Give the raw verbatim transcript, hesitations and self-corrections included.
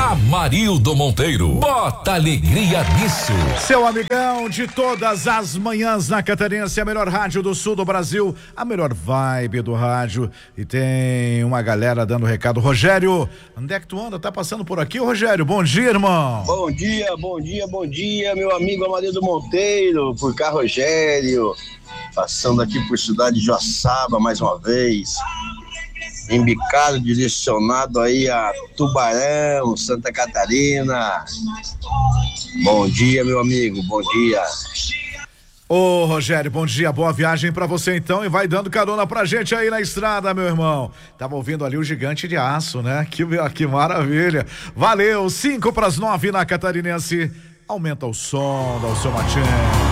Amarildo Monteiro. Bota alegria nisso. Seu amigão de todas as manhãs na Catarinense, a melhor rádio do sul do Brasil, a melhor vibe do rádio. E tem uma galera dando recado. Rogério, onde é que tu anda? Tá passando por aqui, Rogério? Bom dia, irmão. Bom dia, bom dia, bom dia, meu amigo Amarildo Monteiro, por cá, Rogério. Passando aqui por cidade de Joaçaba mais uma vez. Embicado, direcionado aí a Tubarão, Santa Catarina. Bom dia, meu amigo, bom dia. Ô Rogério, bom dia, boa viagem pra você então e vai dando carona pra gente aí na estrada, meu irmão. Tava ouvindo ali o Gigante de Aço, né? Que, que maravilha. Valeu, cinco pras nove na Catarinense. Aumenta o som, dá o seu matinho.